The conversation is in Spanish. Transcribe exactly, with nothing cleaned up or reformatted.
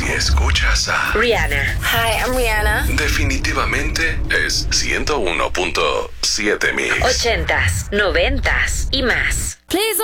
Si escuchas a Rihanna. Hi, I'm Rihanna. definitivamente es ciento uno punto siete Mix. Ochentas, noventas y más. Please